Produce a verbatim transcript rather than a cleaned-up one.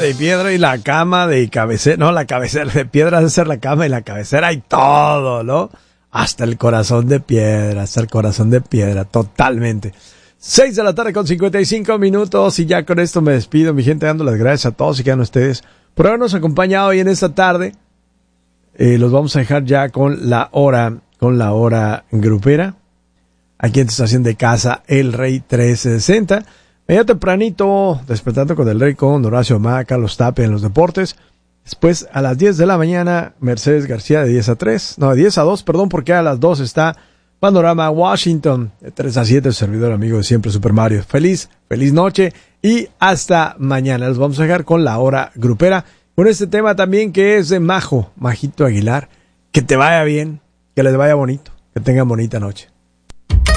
de piedra y la cama de cabecera. No, la cabecera de piedra debe ser la cama y la cabecera y todo, ¿no? Hasta el corazón de piedra, hasta el corazón de piedra, totalmente. Seis de la tarde con cincuenta y cinco minutos y ya con esto me despido, mi gente, dando las gracias a todos y quedan ustedes por habernos acompañado hoy en esta tarde. Eh, los vamos a dejar ya con la hora, con la hora grupera. Aquí en tu estación de casa, El Rey trescientos sesenta. Medio tempranito, despertando con El Rey con Horacio Amá, Carlos Tapia en los deportes. Después, a las diez de la mañana, Mercedes García de diez a tres. No, de diez a dos, perdón, porque a las dos está Panorama Washington. De tres a siete, su servidor amigo de siempre, Super Mario. Feliz, feliz noche y hasta mañana. Los vamos a dejar con la hora grupera. Con este tema también que es de Majo, Majito Aguilar. Que te vaya bien, que les vaya bonito, que tengan bonita noche.